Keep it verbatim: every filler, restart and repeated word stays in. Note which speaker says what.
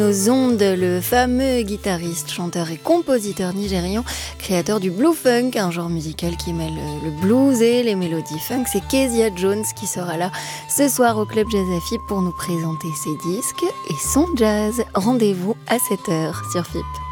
Speaker 1: Nos ondes, le fameux guitariste, chanteur et compositeur nigérian, créateur du blue funk, un genre musical qui mêle le blues et les mélodies funk. C'est Kezia Jones qui sera là ce soir au Club Jazz F I P pour nous présenter ses disques et son jazz. Rendez-vous à sept heures sur F I P.